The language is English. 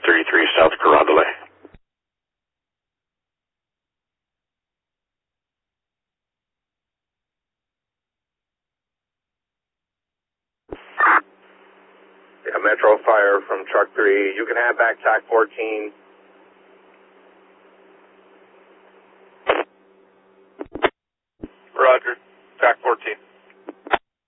33 South Carondelet. Yeah, Metro Fire from Truck 3. You can have back TAC 14. Roger. TAC 14.